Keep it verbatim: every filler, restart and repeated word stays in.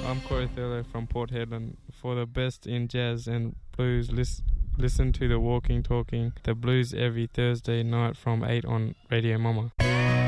I'm Corey Thurlow from Port Hedland. For the best in jazz and blues, lis- listen to the Walking Talking, the blues every Thursday night from eight on Radio Mama.